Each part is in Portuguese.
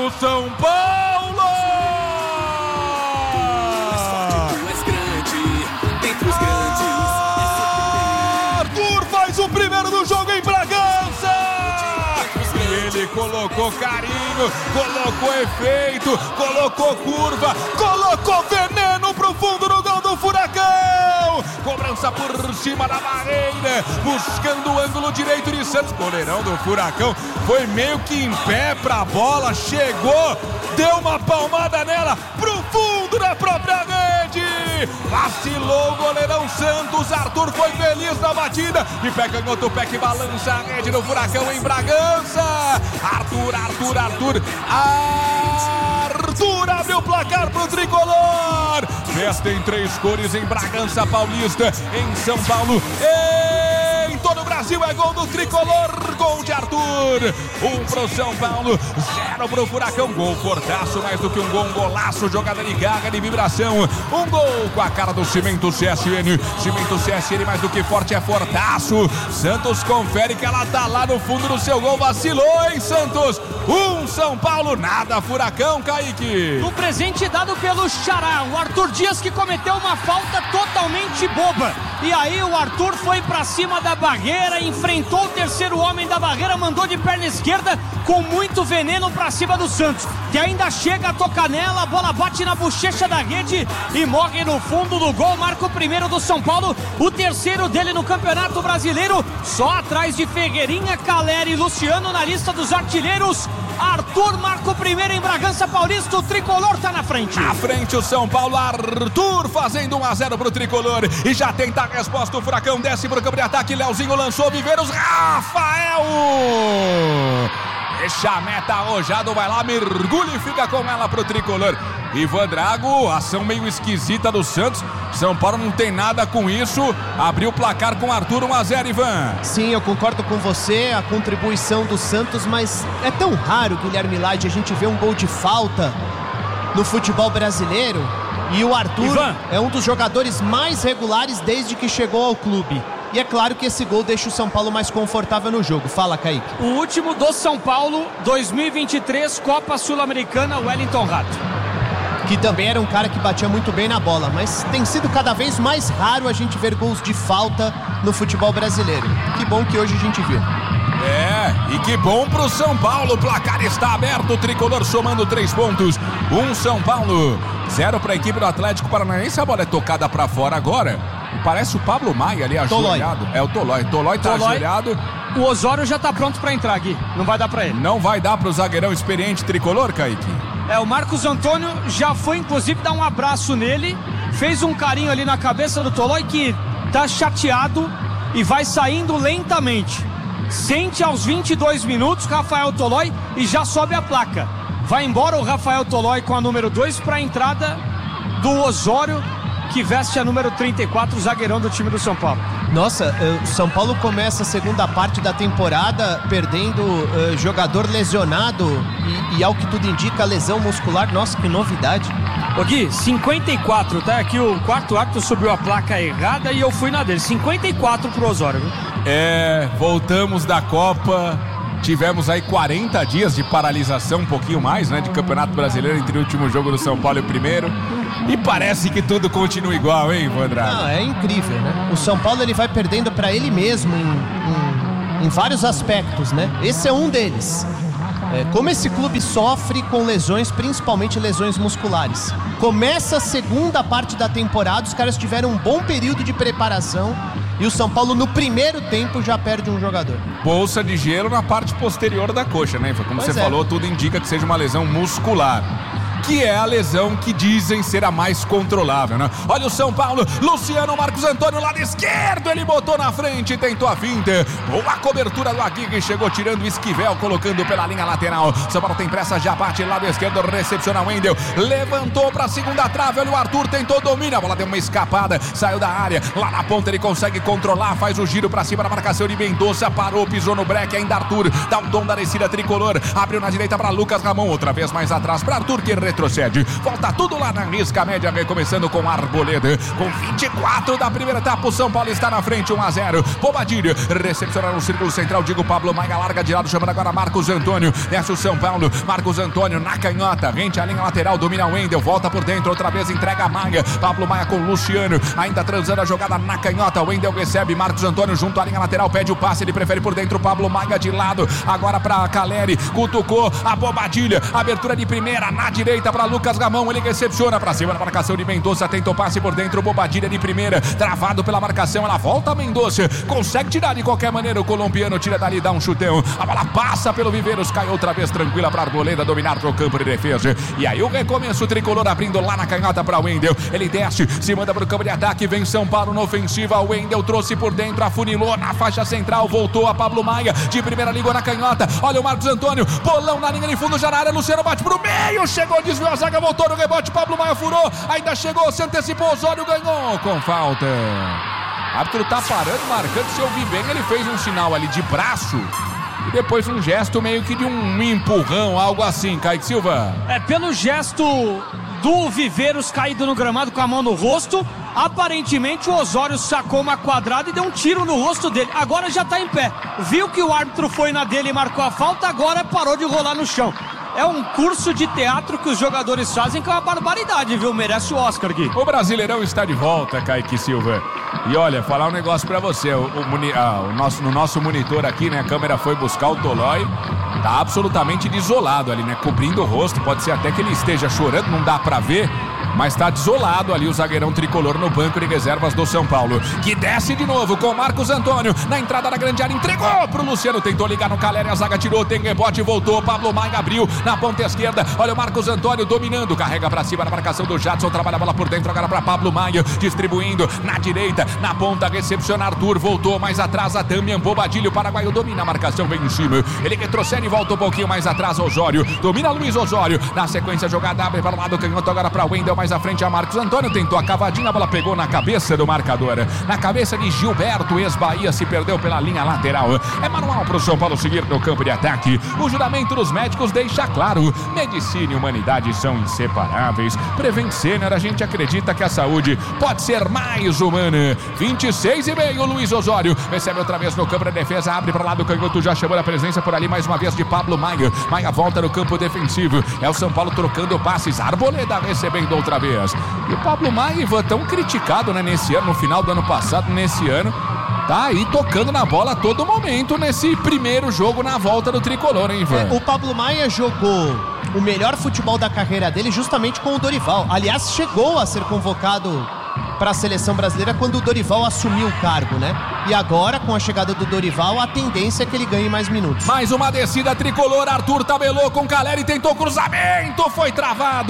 o São Paulo! Arthur faz o primeiro do jogo em Bragança! Ele colocou carinho, colocou efeito, colocou curva, colocou veneno pro fundo do gol do Furacão! Cobrança por cima da barreira, buscando o ângulo direito de Santos. Goleirão do Furacão foi meio que em pé pra bola, chegou, deu uma palmada nela pro fundo da própria rede. Vacilou o goleirão Santos, Arthur foi feliz na batida. De pé canhoto, pé que balança a rede do Furacão em Bragança. Arthur abre o placar pro tricolor. Festa em 3 cores em Bragança Paulista, em São Paulo, em todo o Brasil é gol do tricolor, gol de Arthur. 1 pro São Paulo, 0 pro Furacão. Gol fortaço, mais do que um gol, um golaço, jogada de garra, de vibração. Um gol com a cara do Cimento CSN. Cimento CSN, mais do que forte, é fortaço. Santos confere que ela tá lá no fundo do seu gol. Vacilou, hein, Santos? 1 São Paulo, nada Furacão, Kaique. No presente dado pelo Xará, o Arthur Dias, que cometeu uma falta totalmente boba. E aí o Arthur foi pra cima da barreira, enfrentou o terceiro homem da barreira, mandou de perna esquerda com muito veneno pra cima do Santos, que ainda chega a tocar nela, a bola bate na bochecha da rede e morre no fundo do gol. Marca o primeiro do São Paulo, o terceiro dele no Campeonato Brasileiro, só atrás de Ferreirinha, Caleri e Luciano na lista dos artilheiros. Arthur marca o primeiro em Bragança Paulista, o tricolor tá na frente. À frente o São Paulo, Arthur fazendo 1-0 pro tricolor. E já tenta a resposta, o Furacão desce pro campo de ataque, Leozinho lançou, Viveiros, Rafael! Deixa a meta arrojado, vai lá, mergulha e fica com ela pro tricolor. Ivan Drago, ação meio esquisita do Santos. São Paulo não tem nada com isso. Abriu o placar com Arthur, 1-0, Ivan. Sim, eu concordo com você, a contribuição do Santos, mas é tão raro, Guilherme Lage, a gente vê um gol de falta no futebol brasileiro. E o Arthur Ivan é um dos jogadores mais regulares desde que chegou ao clube. E é claro que esse gol deixa o São Paulo mais confortável no jogo. Fala, Kaique. O último do São Paulo, 2023, Copa Sul-Americana, Wellington Rato. Que também era um cara que batia muito bem na bola, mas tem sido cada vez mais raro a gente ver gols de falta no futebol brasileiro. Que bom que hoje a gente viu. E que bom pro São Paulo, o placar está aberto, o tricolor somando 3 pontos. 1 São Paulo, 0 para a equipe do Atlético Paranaense. A bola é tocada para fora agora. Parece o Pablo Maia ali ajoelhado. É o Tolói. Tolói tá ajoelhado. O Osório já tá pronto para entrar aqui. Não vai dar para ele. Não vai dar pro zagueirão experiente tricolor, Kaique? O Marcos Antônio já foi inclusive dar um abraço nele, fez um carinho ali na cabeça do Tolói, que tá chateado e vai saindo lentamente. Sente aos 22 minutos Rafael Tolói e já sobe a placa. Vai embora o Rafael Tolói com a número 2 para a entrada do Osório, que veste a número 34, o zagueirão do time do São Paulo. Nossa, o São Paulo começa a segunda parte da temporada perdendo jogador lesionado e ao que tudo indica, lesão muscular. Nossa, que novidade. Ô Gui, 54, tá? Aqui o quarto árbitro subiu a placa errada e eu fui na dele. 54 pro Osório, viu? Voltamos da Copa. Tivemos aí 40 dias de paralisação, um pouquinho mais, né? De Campeonato Brasileiro entre o último jogo do São Paulo e o primeiro. E parece que tudo continua igual, hein, Vandrado? Não, é incrível, né? O São Paulo ele vai perdendo para ele mesmo em vários aspectos, né? Esse é um deles. Como esse clube sofre com lesões, principalmente lesões musculares. Começa a segunda parte da temporada, os caras tiveram um bom período de preparação e o São Paulo no primeiro tempo já perde um jogador. Bolsa de gelo na parte posterior da coxa, né? Como você falou, tudo indica que seja uma lesão muscular, que é a lesão que dizem ser a mais controlável, né? Olha o São Paulo, Luciano, Marcos Antônio, lado esquerdo, ele botou na frente, tentou a finta, boa cobertura do Aguirre, chegou tirando o Esquivel, colocando pela linha lateral. São Paulo tem pressa, já bate lado esquerdo, recepciona o Wendel, levantou pra segunda trave, olha o Arthur, tentou, domina, a bola deu uma escapada, saiu da área, lá na ponta ele consegue controlar, faz o giro pra cima da marcação de Mendonça, parou, pisou no breque, ainda Arthur, dá um tom da descida tricolor, abriu na direita pra Lucas Ramon, outra vez mais atrás pra Arthur, que retrocede. Volta tudo lá na risca média, recomeçando com Arboleda. Com 24 da primeira etapa, o São Paulo está na frente, 1-0. Bobadilha, recepcionar no círculo central, Diego Pablo Maia, larga de lado, chamando agora Marcos Antônio. Desce o São Paulo, Marcos Antônio na canhota, rente a linha lateral, domina o Wendel, volta por dentro, outra vez entrega a Maia. Pablo Maia com Luciano, ainda transando a jogada na canhota. O Wendel recebe, Marcos Antônio junto à linha lateral, pede o passe, ele prefere por dentro, Pablo Maia de lado, agora para Caleri, cutucou a Bobadilha, abertura de primeira na direita para Lucas Gamão, ele recepciona para cima da marcação de Mendonça, tenta o passe por dentro, Bobadilha de primeira, travado pela marcação, ela volta a Mendonça, consegue tirar de qualquer maneira, o colombiano tira dali, dá um chutão, a bola passa pelo Viveiros, cai outra vez tranquila para Arboleda dominar pro campo de defesa, e aí o recomeço, o tricolor abrindo lá na canhota para Wendel, ele desce, se manda pro campo de ataque, vem São Paulo na ofensiva, o Wendel trouxe por dentro, afunilou na faixa central, voltou a Pablo Maia, de primeira ligou na canhota, olha o Marcos Antônio, bolão na linha de fundo, já na área, Luciano bate pro meio, chegou, desviou a zaga, voltou no rebote, Pablo Maia furou, ainda chegou, se antecipou, Osório ganhou, com falta. O árbitro tá parando, marcando, se eu vi bem, ele fez um sinal ali de braço, e depois um gesto meio que de um empurrão, algo assim, Kaique Silva. Pelo gesto do Viveiros caído no gramado com a mão no rosto, aparentemente o Osório sacou uma quadrada e deu um tiro no rosto dele, agora já tá em pé, viu que o árbitro foi na dele e marcou a falta, agora parou de rolar no chão. É um curso de teatro que os jogadores fazem que é uma barbaridade, viu? Merece o Oscar, Gui. O Brasileirão está de volta, Kaique Silva. E olha, falar um negócio pra você. No nosso monitor aqui, né? A câmera foi buscar o Tolói. Tá absolutamente desolado ali, né? Cobrindo o rosto. Pode ser até que ele esteja chorando, não dá pra ver. Mas tá desolado ali o zagueirão tricolor no banco de reservas do São Paulo, que desce de novo com Marcos Antônio na entrada da grande área, entregou pro Luciano, tentou ligar no Caleri, a zaga tirou, tem rebote, voltou, Pablo Maia abriu na ponta esquerda, olha o Marcos Antônio dominando, carrega pra cima na marcação do Jadson, trabalha a bola por dentro agora pra Pablo Maia, distribuindo na direita, na ponta, recepciona Arthur, voltou mais atrás a Damian Bobadilha, o paraguaio domina a marcação, vem em cima, ele retrocede e volta um pouquinho mais atrás, Osório, domina Luiz Osório, na sequência a jogada abre para o lado, canhoto agora pra Wendel, mais à frente a Marcos Antônio, tentou a cavadinha, a bola pegou na cabeça do marcador, na cabeça de Gilberto, ex-Bahia, se perdeu pela linha lateral, é manual para o São Paulo seguir no campo de ataque, o juramento dos médicos deixa claro, medicina e humanidade são inseparáveis, Prevent Senior, a gente acredita que a saúde pode ser mais humana, 26,5, Luiz Osório, recebe outra vez no campo de defesa, abre para lá do canhoto, já chamou a presença por ali mais uma vez de Pablo Maia, Maia volta no campo defensivo, é o São Paulo trocando passes, Arboleda recebendo outra vez. E o Pablo Maia, Ivan, tão criticado, né, nesse ano, no final do ano passado, nesse ano, tá aí tocando na bola a todo momento nesse primeiro jogo na volta do tricolor, hein, Ivan? O Pablo Maia jogou o melhor futebol da carreira dele justamente com o Dorival. Aliás, chegou a ser convocado para a seleção brasileira quando o Dorival assumiu o cargo, né? E agora, com a chegada do Dorival, a tendência é que ele ganhe mais minutos. Mais uma descida tricolor, Arthur tabelou com Caleri, tentou cruzamento, foi travado.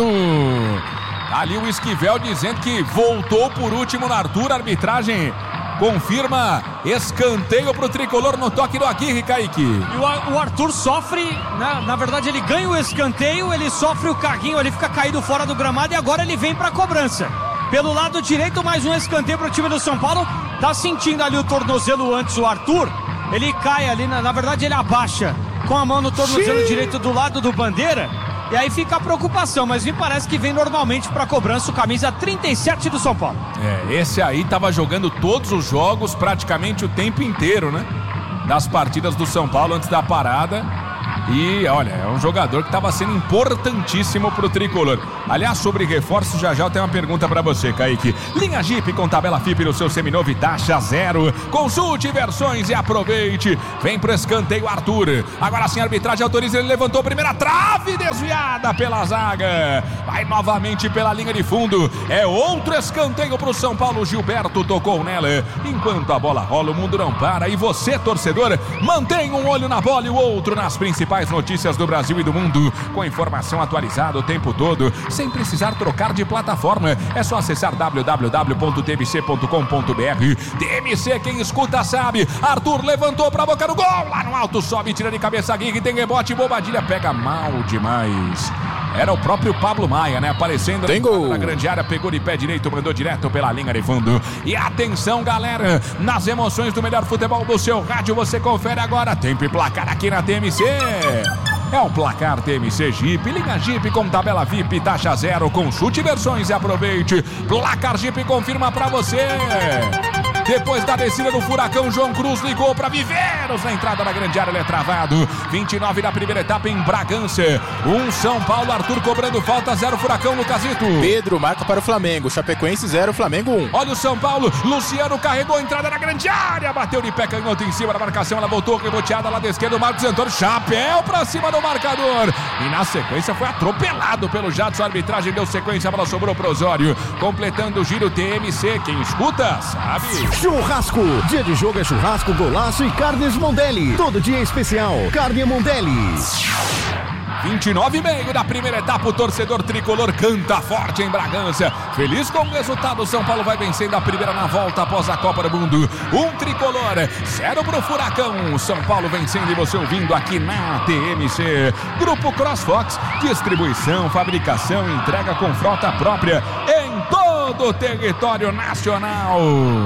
Ali o Esquivel dizendo que voltou por último no Arthur, a arbitragem confirma escanteio pro tricolor no toque do Aguirre, Kaique. E o Arthur sofre, né? Na verdade ele ganha o escanteio, ele sofre o carrinho, ele fica caído fora do gramado e agora ele vem pra cobrança. Pelo lado direito, mais um escanteio pro time do São Paulo, tá sentindo ali o tornozelo antes o Arthur, ele cai ali, na verdade ele abaixa com a mão no tornozelo direito do lado do Bandeira. E aí fica a preocupação, mas me parece que vem normalmente para cobrança o camisa 37 do São Paulo. Esse aí tava jogando todos os jogos praticamente o tempo inteiro, né? Das partidas do São Paulo antes da parada. E olha, é um jogador que estava sendo importantíssimo pro tricolor. Aliás, sobre reforços, já eu tenho uma pergunta para você, Kaique. Linha Jeep com tabela FIP no seu seminovo e taxa zero. Consulte versões e aproveite. Vem pro escanteio Arthur. Agora sim a arbitragem autoriza, ele levantou a primeira trave, desviada pela zaga. Vai novamente pela linha de fundo. É outro escanteio pro São Paulo. Gilberto tocou nela. Enquanto a bola rola, o mundo não para. E você, torcedor, mantém um olho na bola e o outro nas principais notícias do Brasil e do mundo, com informação atualizada o tempo todo, sem precisar trocar de plataforma. É só acessar www.tmc.com.br. TMC, quem escuta sabe. Arthur levantou pra boca do gol, lá no alto, sobe, tira de cabeça Aguirre, tem rebote, Bobadilha pega mal demais. Era o próprio Pablo Maia, né? Aparecendo na grande área, pegou de pé direito, mandou direto pela linha de fundo. E atenção, galera, nas emoções do melhor futebol do seu rádio, você confere agora. Tempo e placar aqui na TMC. É o placar TMC Jeep, linha Jeep com tabela VIP, taxa zero, consulte versões e aproveite. Placar Jeep confirma pra você. Depois da descida do Furacão, João Cruz ligou para Viveiros na entrada da grande área, ele é travado. 29 da primeira etapa em Bragança. 1 São Paulo, Arthur cobrando falta, 0 Furacão, Lucasito. Pedro marca para o Flamengo, Chapecoense 0, Flamengo 1. Olha o São Paulo, Luciano carregou a entrada na grande área, bateu de pé canhoto em cima da marcação, ela voltou reboteada lá da esquerda, o Marcos Antônio, chapéu para cima do marcador. E na sequência foi atropelado pelo Jadson, a arbitragem deu sequência, a bola sobrou pro Osório. Completando o giro TMC, quem escuta sabe. Churrasco, dia de jogo é churrasco, golaço e carnes Mondelli. Todo dia é especial, carne Mondelli. 29,5 da primeira etapa, o torcedor tricolor canta forte em Bragança. Feliz com o resultado, o São Paulo vai vencendo a primeira na volta após a Copa do Mundo. 1 tricolor, 0 pro Furacão. O São Paulo vencendo e você ouvindo aqui na TMC. Grupo CrossFox, distribuição, fabricação, entrega com frota própria em todo o território nacional.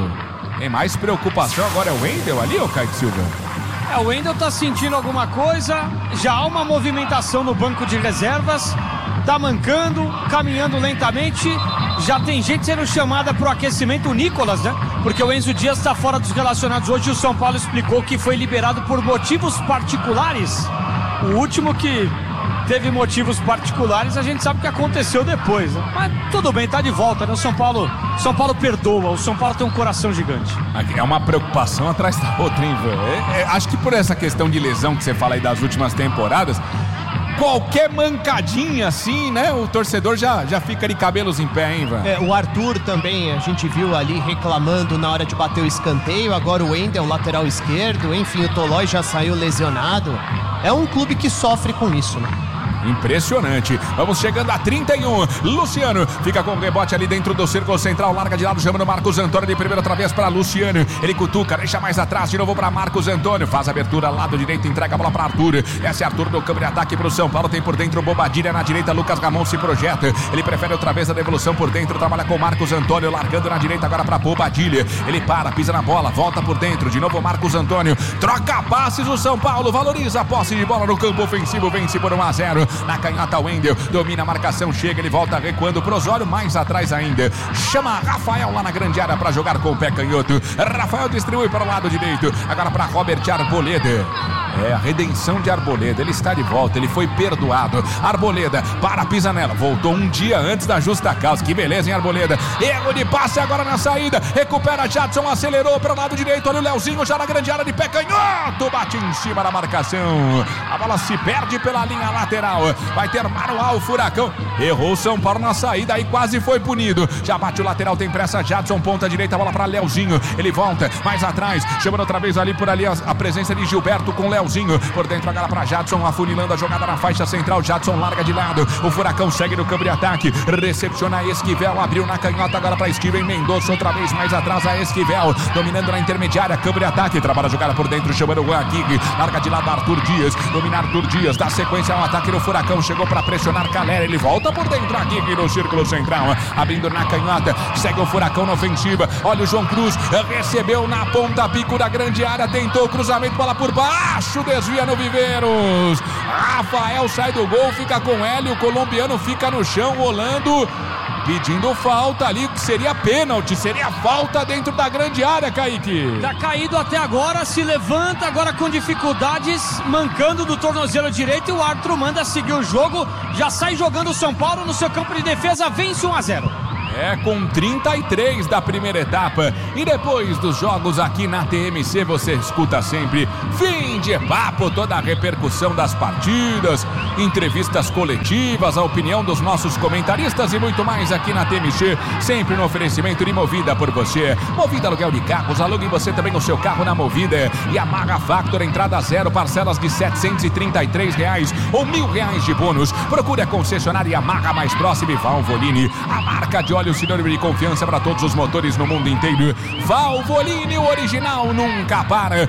Tem mais preocupação agora é o Wendel ali, ô Kaique Silva? O Wendel tá sentindo alguma coisa, já há uma movimentação no banco de reservas, tá mancando, caminhando lentamente, já tem gente sendo chamada pro aquecimento, o Nicolas, né? Porque o Enzo Dias tá fora dos relacionados hoje, o São Paulo explicou que foi liberado por motivos particulares. O último que teve motivos particulares, a gente sabe o que aconteceu depois, né? Mas tudo bem, tá de volta, né? O São Paulo perdoa, o São Paulo tem um coração gigante. É uma preocupação atrás da outra, hein, velho? Acho que por essa questão de lesão que você fala aí das últimas temporadas, qualquer mancadinha assim, né? O torcedor já fica de cabelos em pé, hein, velho? O Arthur também, a gente viu ali reclamando na hora de bater o escanteio. Agora o Wendel, lateral esquerdo. Enfim, o Tolói já saiu lesionado. É um clube que sofre com isso, né? Impressionante. Vamos chegando a 31. Luciano fica com o rebote ali dentro do círculo central. Larga de lado, chamando Marcos Antônio de primeira outra vez para Luciano. Ele cutuca, deixa mais atrás. De novo para Marcos Antônio. Faz a abertura, lado direito, entrega a bola para Arthur. Esse é Arthur do campo de ataque para o São Paulo. Tem por dentro Bobadilha na direita. Lucas Ramon se projeta. Ele prefere outra vez a devolução por dentro. Trabalha com Marcos Antônio. Largando na direita agora para Bobadilha. Ele para, pisa na bola, volta por dentro. De novo Marcos Antônio. Troca passes o São Paulo. Valoriza a posse de bola no campo ofensivo. Vence por 1-0. Na canhota Wendel, domina a marcação, chega, ele volta recuando pro Osório, mais atrás ainda, chama Rafael lá na grande área para jogar com o pé canhoto. Rafael distribui para o lado direito, agora para Robert Arboleda. A redenção de Arboleda, ele está de volta, ele foi perdoado. Arboleda para a pisanela, voltou um dia antes da justa causa, que beleza, hein, Arboleda? Erro de passe agora na saída, recupera Jadson, acelerou para o lado direito, olha o Leozinho já na grande área de pé canhoto, bate em cima da marcação, a bola se perde pela linha lateral, vai ter manual o Furacão, errou o São Paulo na saída, aí quase foi punido, já bate o lateral, tem pressa Jadson, ponta direita, a bola para Leozinho, ele volta mais atrás, chamando outra vez ali por ali a presença de Gilberto com Leozinho, por dentro agora para Jadson, afunilando a jogada na faixa central, Jadson larga de lado, o Furacão segue no campo de ataque, recepciona Esquivel, abriu na canhota agora para Steven Mendonça, outra vez mais atrás a Esquivel, dominando na intermediária, campo de ataque, trabalha a jogada por dentro, chamando o Juan Kig, larga de lado Arthur Dias, domina Arthur Dias, dá sequência ao ataque do Furacão, chegou para pressionar Calera, ele volta por dentro aqui no círculo central, abrindo na canhota, segue o Furacão na ofensiva, olha o João Cruz, recebeu na ponta pico da grande área, tentou o cruzamento, bola por baixo, desvia no Viveiros, Rafael sai do gol, fica com Hélio, o colombiano fica no chão, rolando, pedindo falta ali, que seria pênalti, seria falta dentro da grande área, Kaique. Tá caído até agora, se levanta agora com dificuldades, mancando do tornozelo direito, e o árbitro manda seguir o jogo, já sai jogando o São Paulo no seu campo de defesa, vence 1-0. Com 33 da primeira etapa. E depois dos jogos aqui na TMC, você escuta sempre fim de papo, toda a repercussão das partidas, entrevistas coletivas, a opinião dos nossos comentaristas e muito mais aqui na TMC, sempre no oferecimento de Movida por você. Movida aluguel de carros, alugue você também o seu carro na Movida. E a Yamaha Factor, entrada zero, parcelas de R$733 ou R$1.000 de bônus. Procure a concessionária Yamaha mais próxima e Valvoline, a marca de óleo Mondelli, o sinônimo de confiança para todos os motores no mundo inteiro. Valvoline, o original nunca para.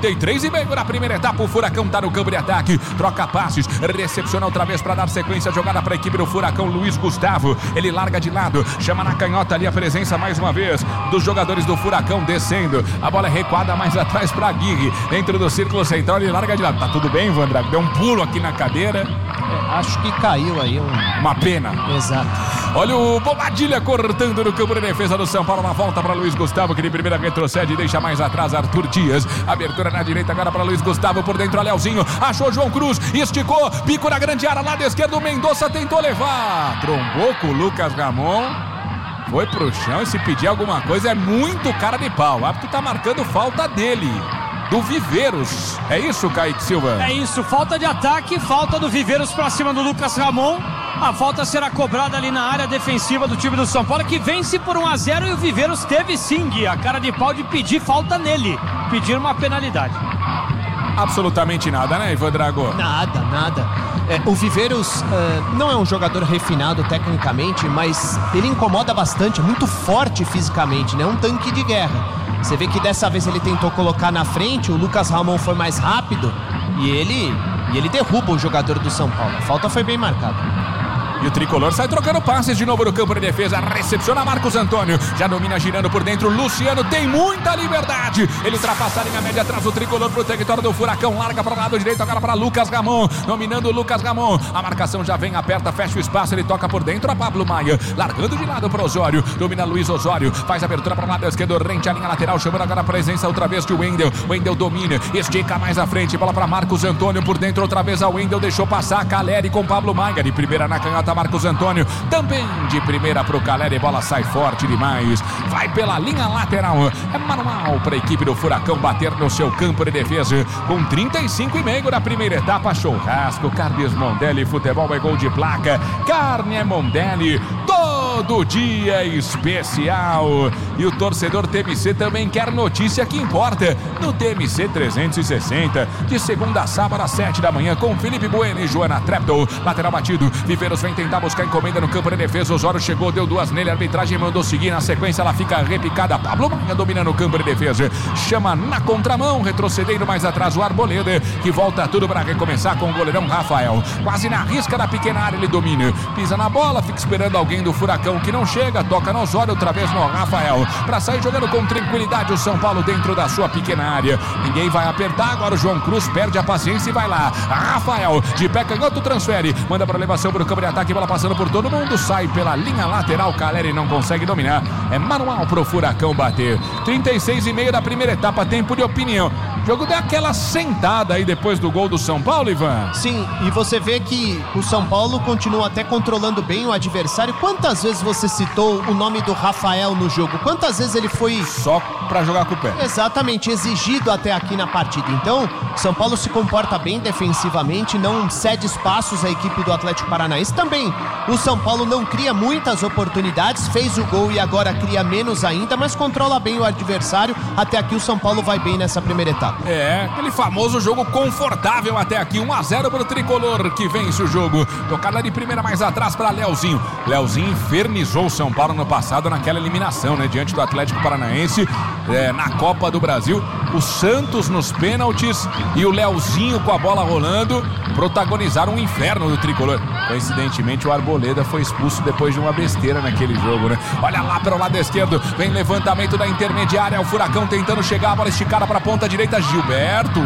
33,5 na primeira etapa, o Furacão tá no campo de ataque, troca passes, recepciona outra vez para dar sequência, jogada para a equipe do Furacão, Luiz Gustavo, ele larga de lado, chama na canhota ali a presença mais uma vez dos jogadores do Furacão descendo, a bola é recuada mais atrás para Aguirre, dentro do círculo central, ele larga de lado. Tá tudo bem, Vandra? Deu um pulo aqui na cadeira. Acho que caiu aí uma pena. Exato. Olha o Bobadilha cortando no campo de defesa do São Paulo, na volta para Luiz Gustavo, que de primeira retrocede e deixa mais atrás Arthur Dias, abertura na direita agora para Luiz Gustavo, por dentro Léozinho, achou João Cruz, esticou, pico na grande área, lado esquerdo, Mendonça tentou levar, trombou com o Lucas Ramon, foi pro chão e se pedir alguma coisa é muito cara de pau, o árbitro tá marcando falta dele. Do Viveiros, é isso, Kaique Silva? É isso, falta de ataque, falta do Viveiros pra cima do Lucas Ramon. A falta será cobrada ali na área defensiva do time do São Paulo, que vence por 1-0 e o Viveiros teve sim, Gui, a cara de pau de pedir falta nele, pedir uma penalidade. Absolutamente nada, né, Ivan Drago? Nada. O Viveiros não é um jogador refinado tecnicamente, mas ele incomoda bastante, é muito forte fisicamente, né? Um tanque de guerra. Você vê que dessa vez ele tentou colocar na frente, o Lucas Ramon foi mais rápido e ele derruba o jogador do São Paulo. A falta foi bem marcada. E o tricolor sai trocando passes de novo no campo de defesa. Recepciona Marcos Antônio. Já domina girando por dentro. Luciano tem muita liberdade. Ele ultrapassa a linha média atrás do tricolor pro território do Furacão. Larga para o lado direito agora para Lucas Ramon. Dominando o Lucas Ramon. A marcação já vem, aperta, fecha o espaço. Ele toca por dentro a Pablo Maia. Largando de lado para Osório. Domina Luiz Osório. Faz a abertura para o lado esquerdo. Rente a linha lateral. Chamando agora a presença outra vez de Wendel. Wendel domina. Estica mais à frente. Bola para Marcos Antônio. Por dentro outra vez a Wendel. Deixou passar a Caleri com Pablo Maia. De primeira na canhota Marcos Antônio, também de primeira pro Caleri, bola sai forte demais, vai pela linha lateral, é manual para a equipe do Furacão bater no seu campo de defesa, com 35,5 na primeira etapa, churrasco, Carnes Mondelli, futebol é gol de placa, carne é Mondelli, todo dia especial, e o torcedor TMC também quer notícia que importa, no TMC 360, de segunda a sábado às 7 da manhã, com Felipe Bueno e Joana Treptow, lateral batido, Viveiros vem tentar buscar encomenda no campo de defesa, Osório chegou, deu duas nele, a arbitragem mandou seguir, na sequência ela fica repicada, Pablo Maia dominando o campo de defesa, chama na contramão, retrocedendo mais atrás o Arboleda, que volta tudo para recomeçar com o goleirão Rafael, quase na risca da pequena área ele domina, pisa na bola, fica esperando alguém do Furacão que não chega, toca no Osório, outra vez no Rafael, para sair jogando com tranquilidade o São Paulo dentro da sua pequena área, ninguém vai apertar, agora o João Cruz perde a paciência e vai lá, Rafael, de pé canhoto transfere, manda para elevação para o campo de ataque, bola passando por todo mundo, sai pela linha lateral, Caleri não consegue dominar, é manual pro Furacão bater, 36,5 da primeira etapa, tempo de opinião, o jogo deu aquela sentada aí depois do gol do São Paulo, Ivan? Sim, e você vê que o São Paulo continua até controlando bem o adversário. Quantas vezes você citou o nome do Rafael no jogo? Quantas vezes ele foi... Só pra jogar com o pé. Exatamente, exigido até aqui na partida. Então, São Paulo se comporta bem defensivamente, não cede espaços à equipe do Atlético Paranaense. Também, o São Paulo não cria muitas oportunidades, fez o gol e agora cria menos ainda, mas controla bem o adversário. Até aqui o São Paulo vai bem nessa primeira etapa. É, aquele famoso jogo confortável até aqui, 1-0 pro tricolor que vence o jogo. Tocada de primeira mais atrás para Léozinho. Léozinho infernizou o São Paulo no passado naquela eliminação, né? Diante do Atlético Paranaense, na Copa do Brasil. O Santos nos pênaltis e o Léozinho com a bola rolando protagonizaram um inferno do tricolor. Coincidentemente o Arboleda foi expulso depois de uma besteira naquele jogo, né? Olha lá para o lado esquerdo, vem levantamento da intermediária, o Furacão tentando chegar, a bola esticada para a ponta direita, Gilberto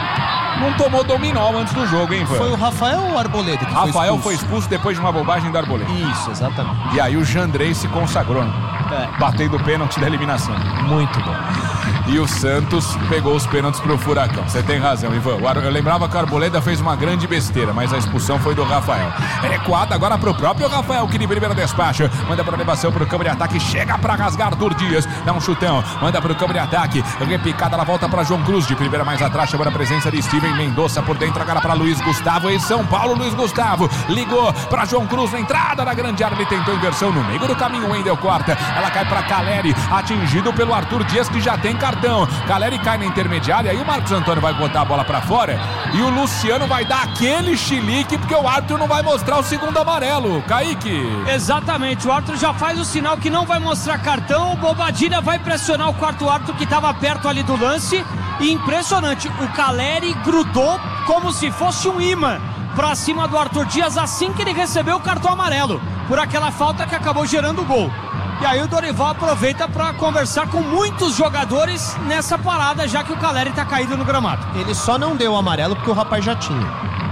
não tomou dominó antes do jogo, hein, Ivan? Foi o Rafael ou o Arboleda que Rafael foi expulso depois de uma bobagem do Arboleda. Isso, exatamente. E aí o Jandrei se consagrou, né? Batendo o pênalti da eliminação. Muito bom. E o Santos pegou os pênaltis pro Furacão. Você tem razão, Ivan. Eu lembrava que o Arboleda fez uma grande besteira, mas a expulsão foi do Rafael. Recuada agora pro próprio Rafael, que de primeira despacha. Manda pra elevação pro campo de ataque. Chega pra rasgar Arthur Dias. Dá um chutão. Manda pro campo de ataque. Repicada, ela volta pra João Cruz. De primeira mais atrás, chama a presença de Steven Mendonça por dentro. Agora pra Luiz Gustavo. Em São Paulo, Luiz Gustavo ligou pra João Cruz na entrada da grande área. Ele tentou inversão no meio do caminho. Wendel corta. Ela cai pra Caleri. Atingido pelo Arthur Dias, que já tem tem cartão. Caleri cai na intermediária, aí o Marcos Antônio vai botar a bola pra fora e o Luciano vai dar aquele chilique porque o árbitro não vai mostrar o segundo amarelo. Kaique. Exatamente, o árbitro já faz o sinal que não vai mostrar cartão, o Bobadilha vai pressionar o quarto árbitro que estava perto ali do lance e impressionante, o Caleri grudou como se fosse um imã pra cima do Arthur Dias assim que ele recebeu o cartão amarelo por aquela falta que acabou gerando o gol. E aí o Dorival aproveita para conversar com muitos jogadores nessa parada, já que o Caleri tá caído no gramado. Ele só não deu o amarelo porque o rapaz já tinha.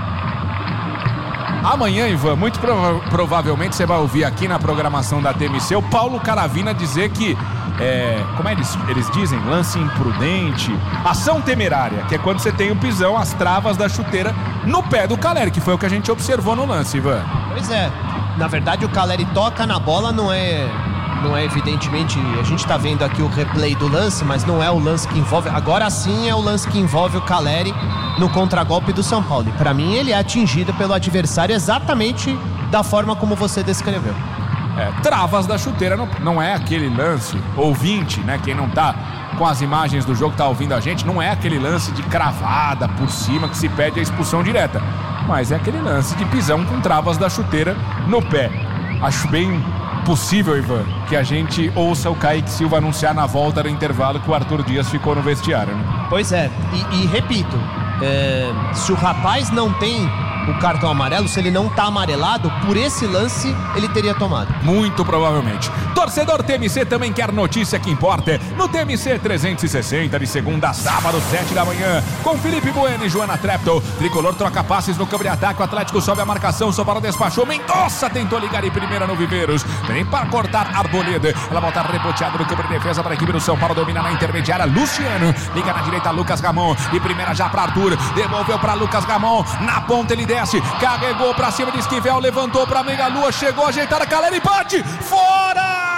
Amanhã, Ivan, muito provavelmente você vai ouvir aqui na programação da TMC o Paulo Caravina dizer que como eles dizem, lance imprudente, ação temerária, que é quando você tem o pisão, as travas da chuteira no pé do Caleri, que foi o que a gente observou no lance, Ivan. Pois é, na verdade o Caleri toca na bola, não é evidentemente, a gente tá vendo aqui o replay do lance, mas não é o lance que envolve, agora sim é o lance que envolve o Caleri no contragolpe do São Paulo. E pra mim ele é atingido pelo adversário exatamente da forma como você descreveu. Travas da chuteira, não é aquele lance, ouvinte, né, quem não tá com as imagens do jogo, tá ouvindo a gente, não é aquele lance de cravada por cima que se pede a expulsão direta, mas é aquele lance de pisão com travas da chuteira no pé. Acho bem possível, Ivan, que a gente ouça o Kaique Silva anunciar na volta do intervalo que o Arthur Dias ficou no vestiário, né? Pois é, e repito, se o rapaz não tem o cartão amarelo, se ele não tá amarelado, por esse lance ele teria tomado. Muito provavelmente. Torcedor TMC também quer notícia que importa. No TMC 360, de segunda a sábado, 7 da manhã, com Felipe Bueno e Joana Treptow. Tricolor troca passes no campo de ataque, o Atlético sobe a marcação, São Paulo despachou, Mendonça tentou ligar em primeira no Viveiros, vem para cortar Arboleda, ela volta reboteada no campo de defesa para a equipe do São Paulo, domina na intermediária, Luciano, liga na direita, Lucas Gamon, de primeira já para Arthur, devolveu para Lucas Gamon, na ponta ele desce, carregou pra cima de Esquivel, levantou pra meia lua, chegou ajeitada, Caleri bate, fora!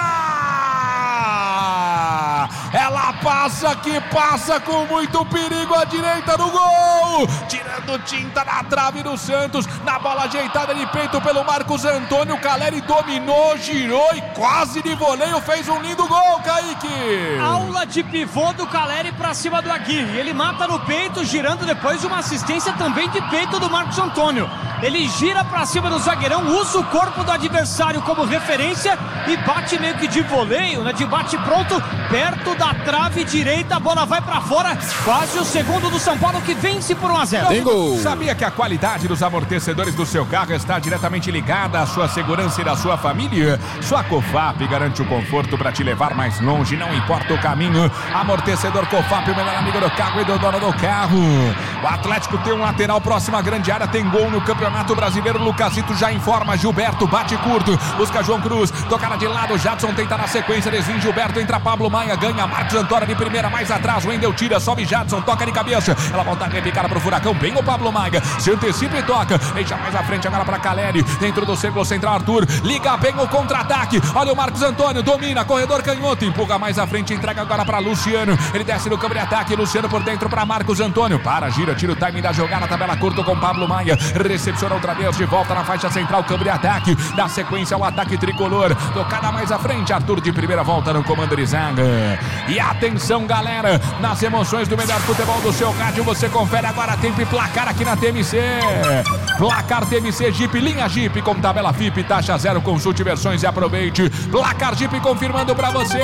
Ela passa com muito perigo à direita do gol, tirando tinta na trave do Santos, na bola ajeitada de peito pelo Marcos Antônio, Caleri dominou, girou e quase de voleio fez um lindo gol, Kaique. Aula de pivô do Caleri pra cima do Aguirre, ele mata no peito, girando depois uma assistência também de peito do Marcos Antônio. Ele gira pra cima do zagueirão, usa o corpo do adversário como referência e bate meio que de voleio, né? De bate pronto, perto da trave direita, a bola vai pra fora, quase o segundo do São Paulo que vence por 1-0. Tem gol. Sabia que a qualidade dos amortecedores do seu carro está diretamente ligada à sua segurança e da sua família? Sua Cofap garante o conforto para te levar mais longe, não importa o caminho. Amortecedor Cofap, o melhor amigo do carro e do dono do carro. O Atlético tem um lateral próximo à grande área, tem gol no Campeonato Brasileiro. Lucasito já informa, Gilberto bate curto, busca João Cruz, tocada de lado, Jadson tenta na sequência, desvia Gilberto, entra Pablo Maia, ganha Marcos Antônio de primeira, mais atrás, Wendel tira, sobe Jadson, toca de cabeça, ela volta a repicada pro Furacão, bem o Pablo Maia, se antecipa e toca, deixa mais à frente agora pra Caleri, dentro do círculo central Arthur, liga bem o contra-ataque, olha o Marcos Antônio, domina, corredor canhoto, empurra mais à frente, entrega agora pra Luciano, ele desce no campo de ataque, Luciano por dentro pra Marcos Antônio, para, gira, tira o timing da jogada, tabela curta com Pablo Maia, recepciona outra vez, de volta na faixa central, campo de ataque, dá sequência ao ataque tricolor, tocada mais à frente, Arthur de primeira volta no comando de zaga, e atenção galera, nas emoções do melhor futebol do seu rádio, você confere agora tempo e placar aqui na TMC, placar TMC Jeep, linha Jeep com tabela FIP, taxa zero, consulte versões e aproveite, placar Jeep confirmando pra você.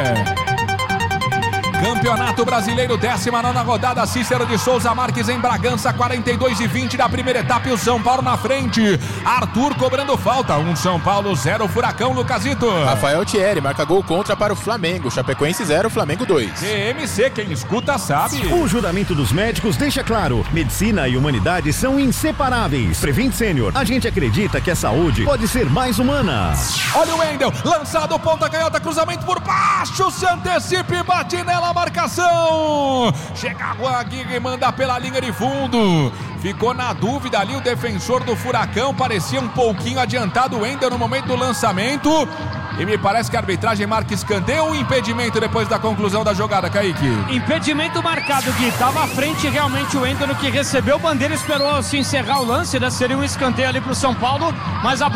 Campeonato Brasileiro, 19ª rodada, Cícero de Souza Marques em Bragança, 42-20 da primeira etapa e o São Paulo na frente. Arthur cobrando falta, 1 São Paulo, 0 Furacão, Lucasito. Rafael Thierry marca gol contra para o Flamengo, Chapecoense 0, Flamengo 2. TMC, quem escuta sabe. O juramento dos médicos deixa claro, medicina e humanidade são inseparáveis. Prevent Sênior, a gente acredita que a saúde pode ser mais humana. Olha o Wendel, lançado, ponta canhota, cruzamento por baixo, se antecipa e bate nela, marcação, chega o Aguirre e manda pela linha de fundo, ficou na dúvida ali o defensor do Furacão, parecia um pouquinho adiantado o Wendel no momento do lançamento, e me parece que a arbitragem marca escanteio ou impedimento depois da conclusão da jogada, Kaique? Impedimento marcado, Gui, estava à frente realmente o Wendel no que recebeu, bandeira esperou se encerrar o lance, né? Seria um escanteio ali pro São Paulo, mas a